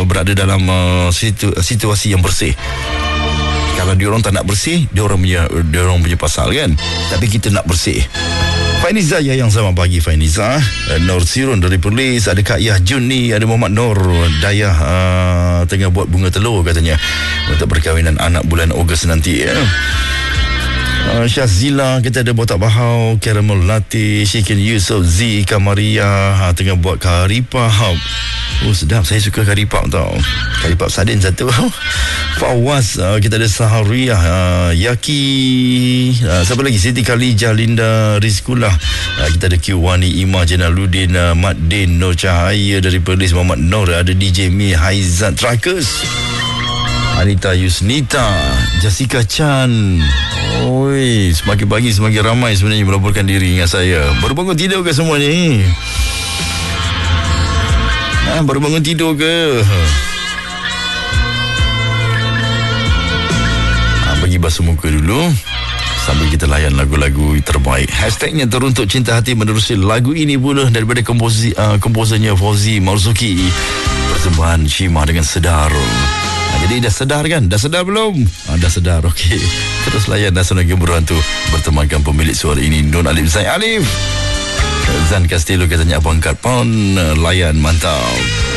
berada dalam situasi yang bersih. Kalau diorang tak nak bersih, diorang punya pasal kan. Tapi kita nak bersih. Fainiza yang selamat pagi Fainiza. Nur Sirun dari Perlis, ada Kak Yah Jun ni, ada Muhammad Nur Dayah tengah buat bunga telur katanya untuk perkahwinan anak bulan Ogos nanti ya. Syazila, kita ada Botak Bahau, Caramel Latte, Chicken Yusof, Z Kamaria tengah buat karipap. Oh sedap, saya suka karipap tau. Karipap sardin satu. Fawaz, kita ada Sahariah, Yaki, siapa lagi? Siti Khalijah, Linda Rizkulah, kita ada Q Wani, Ima Janaluddin, Mat Din, Nur Cahaya dari Perlis, Muhammad Nur, ada DJ Mi Haizat Trackers, Anita Yusnita, Jessica Chan. Oi, semakin pagi semakin ramai sebenarnya melaporkan diri dengan saya. Baru bangun tidur ke semua ni? Baru bangun tidur ke? Bagi basuh muka dulu sambil kita layan lagu-lagu terbaik. Hashtagnya Teruntuk Cinta Hati menerusi lagu ini pula daripada komposernya Fauzi Marzuki. Persembahan Shima dengan Sedar. Jadi dah sedar kan? Dah sedar belum? Dah sedar, okey. Terus layan Nasional Game Berhantu bertemankan pemilik suara ini, Nun Alif Zain Alif. Zan Castello katanya abang Kat Pon. Layan, mantap.